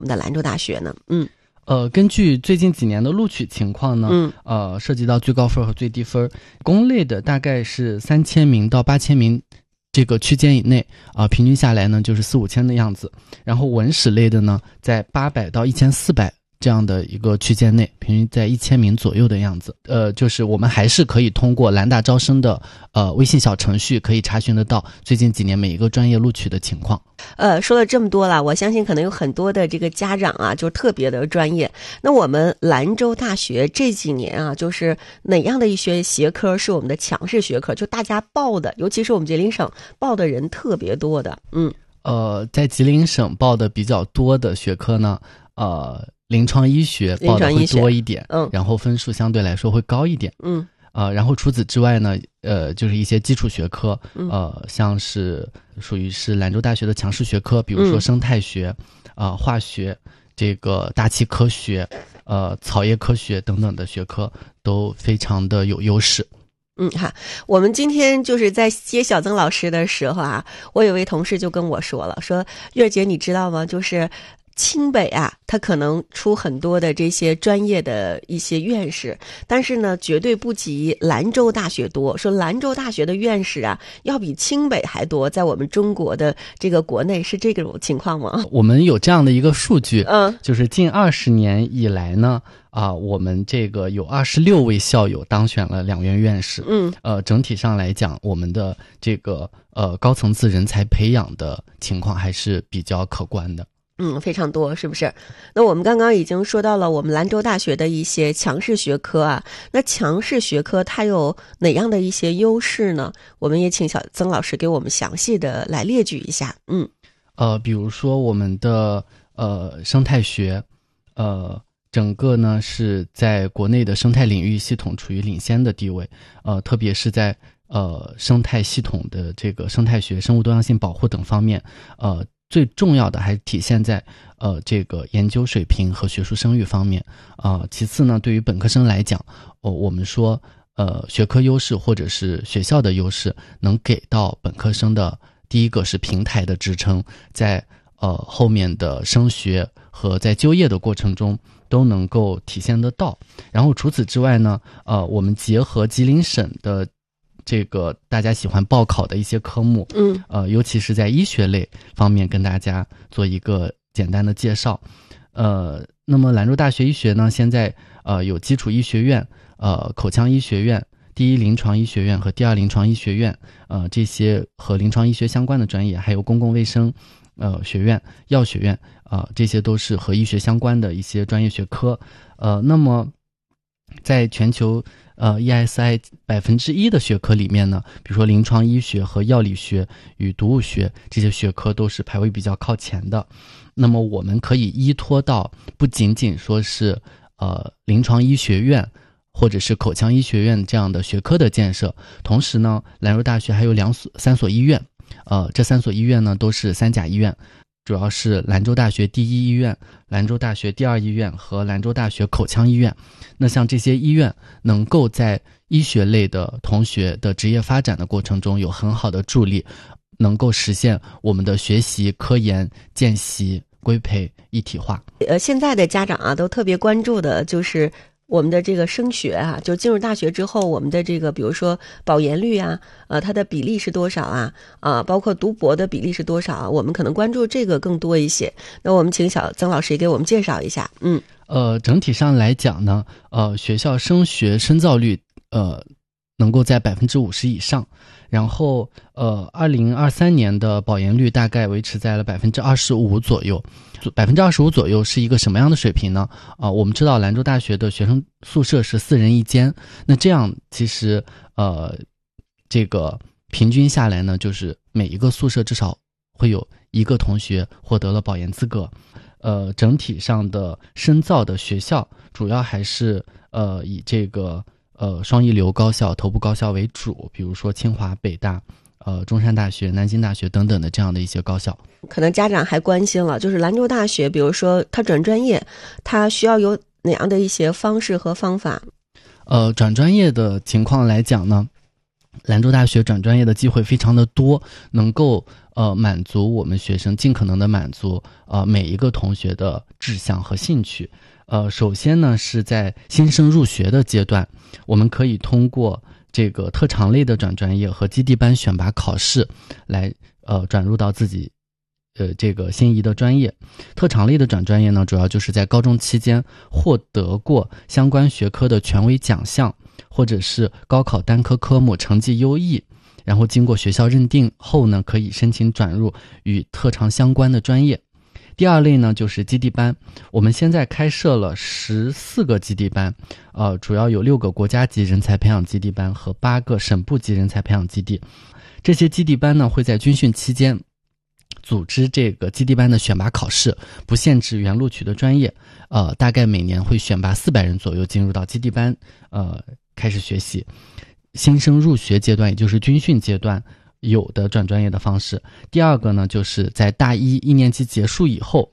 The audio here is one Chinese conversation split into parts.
我们的兰州大学呢？ 根据最近几年的录取情况呢，涉及到最高分和最低分，公类的大概是3000名到8000名这个区间以内平均下来呢就是4、5千的样子。然后文史类的呢，在800到1400这样的一个区间内，平均在1000名左右的样子。就是我们还是可以通过兰大招生的微信小程序可以查询得到最近几年每一个专业录取的情况。 说了这么多了，我相信可能有很多的这个家长啊，就特别的专业。那我们兰州大学这几年啊，就是哪样的一些学科是我们的强势学科，就大家报的，尤其是我们吉林省报的人特别多的。 在吉林省报的比较多的学科呢，临床医学报的会多一点，然后分数相对来说会高一点。然后除此之外呢，就是一些基础学科，像是属于是兰州大学的强势学科，比如说生态学、化学、这个大气科学、草业科学等等的学科都非常的有优势。 我们今天就是在接小曾老师的时候啊，我有位同事就跟我说了，说月儿姐你知道吗？就是清北啊，它可能出很多的这些专业的一些院士，但是呢，绝对不及兰州大学多。说兰州大学的院士啊，要比清北还多，在我们中国的这个国内是这种情况吗？ 我们有这样的一个数据，就是近20年以来呢，我们这个有26位校友当选了2院院士。整体上来讲，我们的这个高层次人才培养的情况还是比较可观的。 非常多，是不是？那我们刚刚已经说到了我们兰州大学的一些强势学科啊，那强势学科它有哪样的一些优势呢？我们也请小曾老师给我们详细的来列举一下。 比如说我们的生态学，整个呢是在国内的生态领域系统处于领先的地位，特别是在生态系统的这个生态学、生物多样性保护等方面，最重要的还是体现在这个研究水平和学术声誉方面。其次呢，对于本科生来讲，我们说学科优势或者是学校的优势能给到本科生的，第一个是平台的支撑，在后面的升学和在就业的过程中都能够体现得到。然后除此之外呢，我们结合吉林省的这个大家喜欢报考的一些科目，尤其是在医学类方面跟大家做一个简单的介绍。那么兰州大学医学呢，现在有基础医学院、口腔医学院、第一临床医学院和第二临床医学院，这些和临床医学相关的专业，还有公共卫生学院、药学院，这些都是和医学相关的一些专业学科。那么在全球ESI 1%的学科里面呢，比如说临床医学和药理学与毒物学这些学科都是排位比较靠前的。那么我们可以依托到不仅仅说是临床医学院或者是口腔医学院这样的学科的建设，同时呢，兰州大学还有3所医院，这3所医院呢都是3甲医院，主要是兰州大学第一医院、兰州大学第二医院和兰州大学口腔医院。那像这些医院能够在医学类的同学的职业发展的过程中有很好的助力，能够实现我们的学习、科研、见习、规培一体化。 现在的家长啊都特别关注的就是我们的这个升学啊，就进入大学之后，我们的这个比如说保研率啊，它的比例是多少啊？包括读博的比例是多少啊？我们可能关注这个更多一些。那我们请小曾老师也给我们介绍一下。 整体上来讲呢，学校升学深造率能够在50%以上，然后2023年的保研率大概维持在了25%左右。25%左右是一个什么样的水平呢？我们知道兰州大学的学生宿舍是4人1间，那这样其实这个平均下来呢，就是每一个宿舍至少会有1个同学获得了保研资格。整体上的深造的学校主要还是以这个双一流高校、头部高校为主，比如说清华、北大、中山大学、南京大学等等的这样的一些高校。 可能家长还关心了，就是兰州大学，比如说他转专业，他需要有哪样的一些方式和方法？ 转专业的情况来讲呢，兰州大学转专业的机会非常的多，能够满足我们学生尽可能的满足每一个同学的志向和兴趣。首先呢是在新生入学的阶段，我们可以通过这个特长类的转专业和基地班选拔考试来转入到自己这个心仪的专业。特长类的转专业呢，主要就是在高中期间获得过相关学科的权威奖项，或者是高考单科科目成绩优异，然后经过学校认定后呢，可以申请转入与特长相关的专业。第二类呢就是基地班，我们现在开设了14个基地班，主要有6个国家级人才培养基地班和8个省部级人才培养基地。这些基地班呢会在军训期间组织这个基地班的选拔考试，不限制原录取的专业，大概每年会选拔400人左右进入到基地班，开始学习。新生入学阶段，也就是军训阶段有的转专业的方式。第二个呢，就是在大一1年级结束以后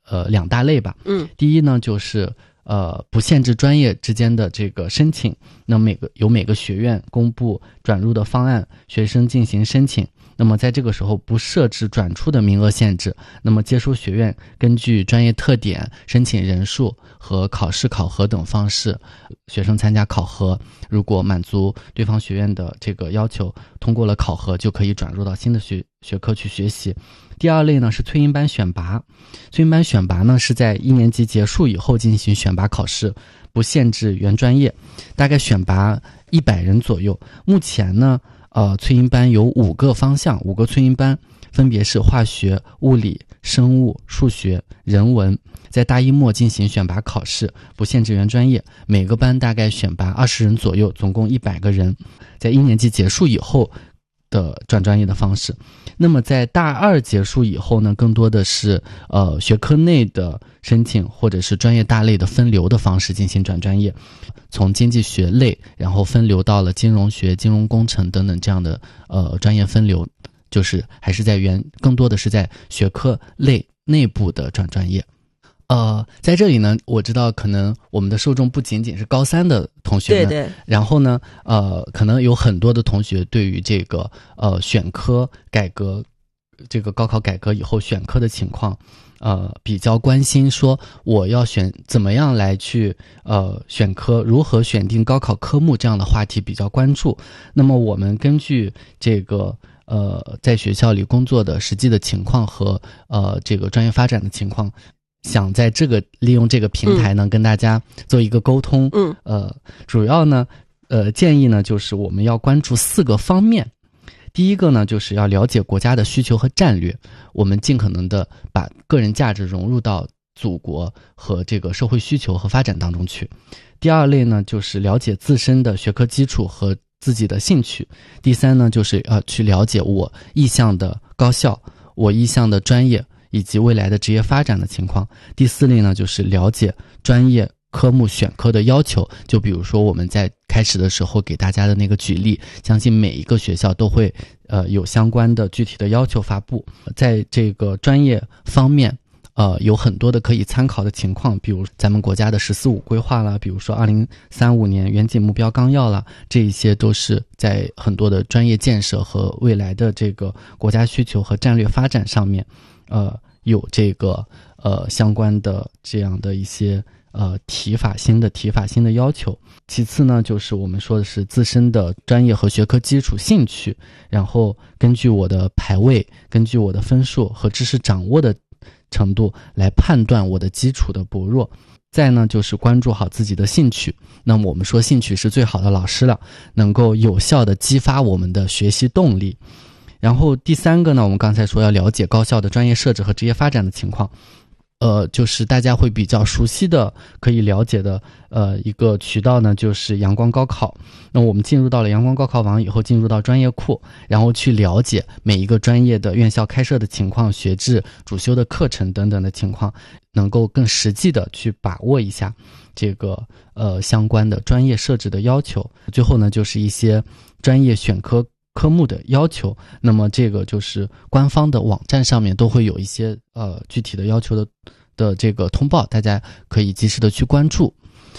，2大类吧。第一呢就是不限制专业之间的这个申请，那每个学院公布转入的方案，学生进行申请。那么在这个时候不设置转出的名额限制，那么接收学院根据专业特点、申请人数和考试考核等方式，学生参加考核，如果满足对方学院的这个要求，通过了考核，就可以转入到新的学科去学习。第二类呢是催营班选拔，催营班选拔呢是在1年级结束以后进行选拔考试，不限制原专业，大概选拔100人左右。目前呢催营班有5个方向，5个催营班分别是化学、物理、生物、数学、人文，在大一末进行选拔考试，不限制原专业，每个班大概选拔20人左右，总共100个人，在1年级结束以后的转专业的方式。那么在大2结束以后呢，更多的是学科内的申请或者是专业大类的分流的方式进行转专业，从经济学类然后分流到了金融学、金融工程等等这样的专业分流，就是还是更多的是在学科类内部的转专业。在这里呢，我知道可能我们的受众不仅仅是高3的同学们， 对， 然后呢，可能有很多的同学对于这个选科改革，这个高考改革以后选科的情况，比较关心，说我要怎么样来去选科，如何选定高考科目这样的话题比较关注。那么我们根据这个在学校里工作的实际的情况和这个专业发展的情况，想在利用这个平台呢，跟大家做一个沟通。主要呢建议呢就是我们要关注4个方面。第一个呢就是要了解国家的需求和战略，我们尽可能的把个人价值融入到祖国和这个社会需求和发展当中去。第二类呢就是了解自身的学科基础和自己的兴趣。第三呢就是要去了解我意向的高校、我意向的专业以及未来的职业发展的情况。第四类呢就是了解专业科目选科的要求，就比如说我们在开始的时候给大家的那个举例，相信每一个学校都会有相关的具体的要求发布。在这个专业方面有很多的可以参考的情况，比如咱们国家的“14五”规划啦，比如说2035年远景目标纲要啦，这一些都是在很多的专业建设和未来的这个国家需求和战略发展上面有这个相关的这样的一些新的要求。其次呢就是我们说的是自身的专业和学科基础兴趣，然后根据我的排位，根据我的分数和知识掌握的程度来判断我的基础的薄弱。再呢就是关注好自己的兴趣，那么我们说兴趣是最好的老师了，能够有效的激发我们的学习动力。然后第三个呢，我们刚才说要了解高校的专业设置和职业发展的情况，就是大家会比较熟悉的可以了解的一个渠道呢就是阳光高考。那我们进入到了阳光高考网以后，进入到专业库，然后去了解每一个专业的院校开设的情况、学制、主修的课程等等的情况，能够更实际的去把握一下这个相关的专业设置的要求。最后呢就是一些专业选科目的要求，那么这个就是官方的网站上面都会有一些具体的要求的这个通报，大家可以及时的去关注。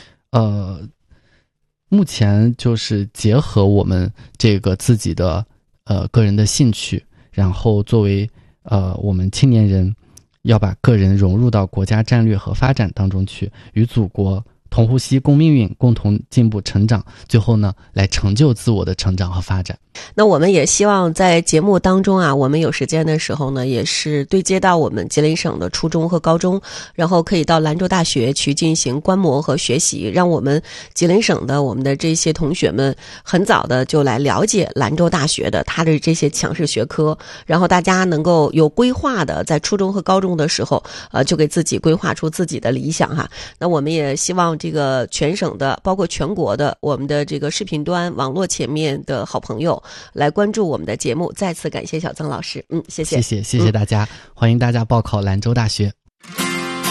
目前就是结合我们这个自己的个人的兴趣，然后作为我们青年人要把个人融入到国家战略和发展当中去，与祖国同呼吸共命运，共同进步成长，最后呢来成就自我的成长和发展。 那我们也希望在节目当中啊，我们有时间的时候呢，也是对接到我们吉林省的初中和高中，然后可以到兰州大学去进行观摩和学习，让我们吉林省的我们的这些同学们很早的就来了解兰州大学的它的这些强势学科，然后大家能够有规划的在初中和高中的时候就给自己规划出自己的理想哈。那我们也希望这个全省的包括全国的我们的这个视频端网络前面的好朋友来关注我们的节目。再次感谢小曾老师，谢谢大家，欢迎大家报考兰州大学。